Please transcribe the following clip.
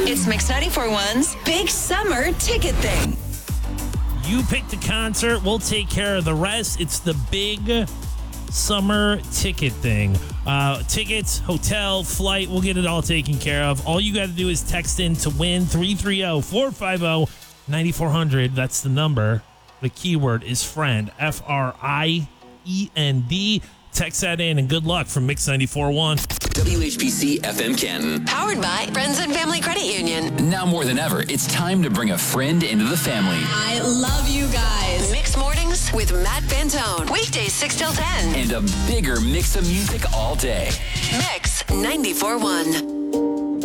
It's Mix 94.1's Big Summer Ticket Thing. You pick the concert, we'll take care of the rest. It's the Big Summer Ticket Thing. Tickets, hotel, flight, we'll get it all taken care of. All you got to do is text in to win 330-450-9400. That's the number. The keyword is friend, FRIEND. Text that in and good luck from Mix 94.1. WHBC FM Canton. Powered by Friends and Family Credit Union. Now more than ever, it's time to bring a friend into the family. I love you guys. Mix Mornings with Matt Fantone. Weekdays 6 till 10. And a bigger mix of music all day. Mix 94.1.